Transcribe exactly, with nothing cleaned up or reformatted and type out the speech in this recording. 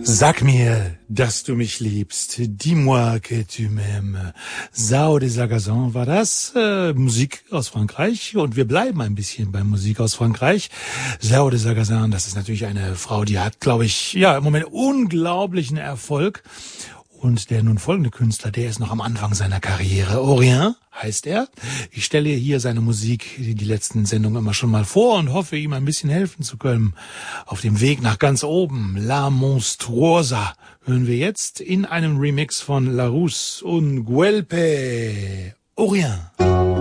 Sag mir, dass du mich liebst. Dis-moi que tu m'aimes. Sao des Sagazans war das. Äh, Musik aus Frankreich. Und wir bleiben ein bisschen bei Musik aus Frankreich. Sao des Sagazans, das ist natürlich eine Frau, die hat, glaube ich, ja, im Moment unglaublichen Erfolg. Und der nun folgende Künstler, der ist noch am Anfang seiner Karriere. Aurien heißt er. Ich stelle hier seine Musik, die letzten Sendungen immer schon mal vor und hoffe, ihm ein bisschen helfen zu können. Auf dem Weg nach ganz oben, La Monstruosa, hören wir jetzt in einem Remix von La Rousse und Guelpe. Aurien.